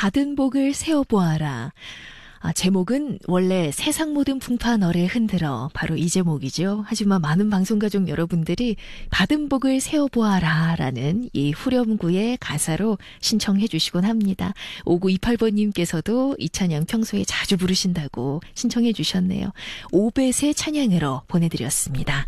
받은 복을 세어보아라. 제목은 원래 세상 모든 풍파 너를 흔들어, 바로 이 제목이죠. 하지만 많은 방송가족 여러분들이 받은 복을 세어보아라 라는 이 후렴구의 가사로 신청해 주시곤 합니다. 5928번님께서도 이 찬양 평소에 자주 부르신다고 신청해 주셨네요. 오벳의 찬양으로 보내드렸습니다.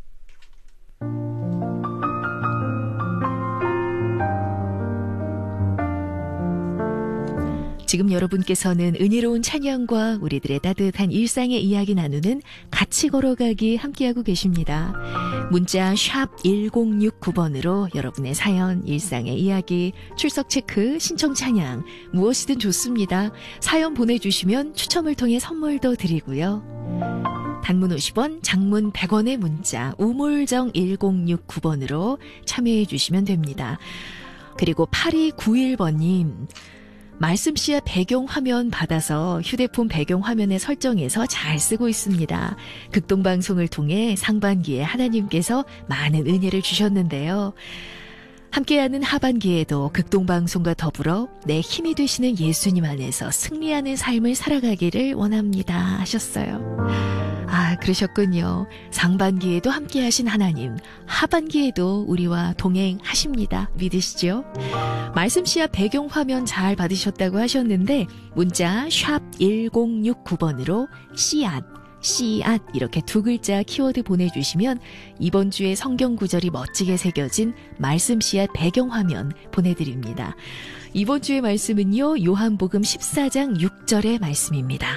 지금 여러분께서는 은혜로운 찬양과 우리들의 따뜻한 일상의 이야기 나누는 같이 걸어가기 함께하고 계십니다. 문자 샵 1069번으로 여러분의 사연, 일상의 이야기, 출석 체크, 신청 찬양 무엇이든 좋습니다. 사연 보내주시면 추첨을 통해 선물도 드리고요. 단문 50원, 장문 100원의 문자 우물정 1069번으로 참여해 주시면 됩니다. 그리고 8291번님, 말씀씨앗 배경화면 받아서 휴대폰 배경화면에 설정해서 잘 쓰고 있습니다. 극동방송을 통해 상반기에 하나님께서 많은 은혜를 주셨는데요. 함께하는 하반기에도 극동방송과 더불어 내 힘이 되시는 예수님 안에서 승리하는 삶을 살아가기를 원합니다 하셨어요. 그러셨군요. 상반기에도 함께하신 하나님, 하반기에도 우리와 동행하십니다. 믿으시죠? 말씀씨앗 배경화면 잘 받으셨다고 하셨는데 문자 샵 1069번으로 씨앗 이렇게 두 글자 키워드 보내주시면 이번 주에 성경 구절이 멋지게 새겨진 말씀 씨앗 배경화면 보내드립니다. 이번 주의 말씀은요, 요한복음 14장 6절의 말씀입니다.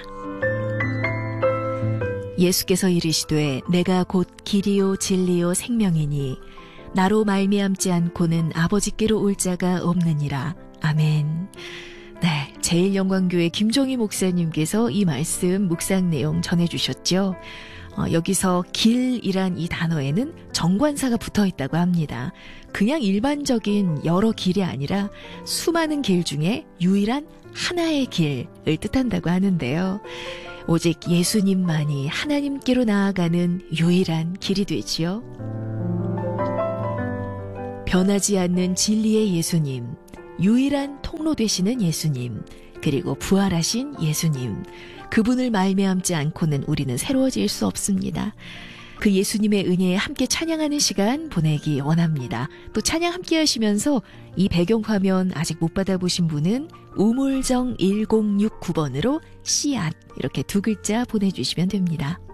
예수께서 이르시되 내가 곧 길이요 진리요 생명이니 나로 말미암지 않고는 아버지께로 올 자가 없느니라. 아멘. 네, 제일영광교회 김종희 목사님께서 이 말씀 묵상 내용 전해주셨죠. 여기서 길이란 이 단어에는 정관사가 붙어 있다고 합니다. 그냥 일반적인 여러 길이 아니라 수많은 길 중에 유일한 하나의 길을 뜻한다고 하는데요. 오직 예수님만이 하나님께로 나아가는 유일한 길이 되지요. 변하지 않는 진리의 예수님, 유일한 통로 되시는 예수님, 그리고 부활하신 예수님, 그분을 말미암지 않고는 우리는 새로워질 수 없습니다. 그 예수님의 은혜에 함께 찬양하는 시간 보내기 원합니다. 또 찬양 함께 하시면서 이 배경화면 아직 못 받아보신 분은 우물정 1069번으로 씨앗 이렇게 두 글자 보내주시면 됩니다.